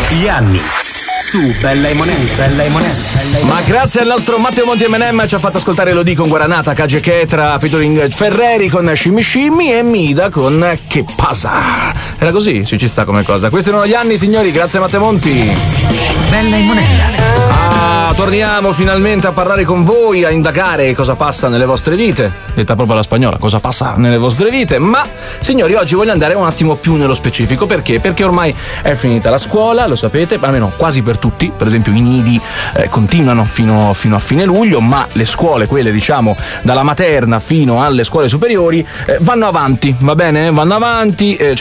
Gli anni su Bella e Monella. Ma grazie al nostro Matteo Monti M&M ci ha fatto ascoltare Lo dico con Guaranata, Cage Chetra, featuring Ferreri con Shimmy Shimmy e Mida con Che Pasa. Era così? Ci sta come cosa. Questi erano gli anni, signori, grazie a Matteo Monti. Bella e Monella. Torniamo finalmente a parlare con voi, a indagare cosa passa nelle vostre vite. Detta proprio alla spagnola, cosa passa nelle vostre vite. Ma, signori, oggi voglio andare un attimo più nello specifico. Perché? Perché ormai è finita la scuola, lo sapete, almeno quasi per tutti. Per esempio i nidi continuano fino a fine luglio, ma le scuole, quelle diciamo dalla materna fino alle scuole superiori, vanno avanti, va bene? Vanno avanti nel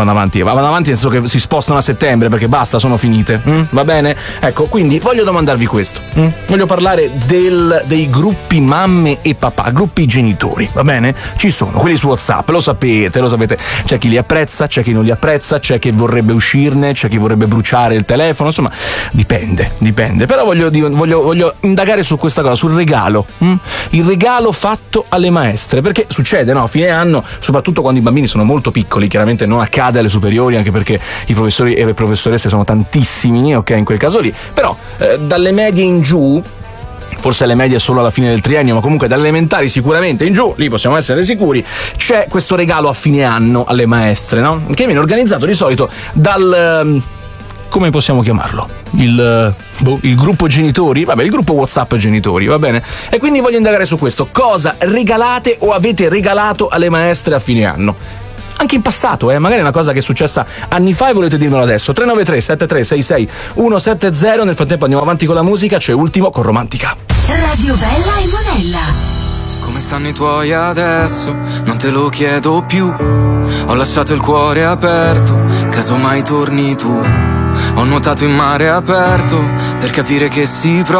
senso che si spostano a settembre, perché basta, sono finite, va bene? Ecco, quindi voglio domandarvi questo. Voglio parlare dei gruppi mamme e papà, gruppi genitori, va bene? Ci sono quelli su WhatsApp, lo sapete, c'è chi li apprezza, c'è chi non li apprezza, c'è chi vorrebbe uscirne, c'è chi vorrebbe bruciare il telefono, insomma, dipende. Però voglio indagare su questa cosa, sul regalo, il regalo fatto alle maestre, perché succede, no? A fine anno, soprattutto quando i bambini sono molto piccoli, chiaramente non accade alle superiori, anche perché i professori e le professoresse sono tantissimi, ok, in quel caso lì, però dalle medie in giù, forse alle medie solo alla fine del triennio, ma comunque dalle elementari sicuramente in giù, lì possiamo essere sicuri, c'è questo regalo a fine anno alle maestre, no? Che viene organizzato di solito dal... come possiamo chiamarlo? Il gruppo genitori? Vabbè, il gruppo WhatsApp genitori, va bene? E quindi voglio indagare su questo. Cosa regalate o avete regalato alle maestre a fine anno? Anche in passato, magari è una cosa che è successa anni fa e volete dirmelo adesso. 393 7366 170. Nel frattempo andiamo avanti con la musica, c'è Ultimo con Romantica. Radio Bella e Monella. Come stanno i tuoi adesso? Non te lo chiedo più. Ho lasciato il cuore aperto, casomai torni tu. Ho nuotato in mare aperto per capire che si prova.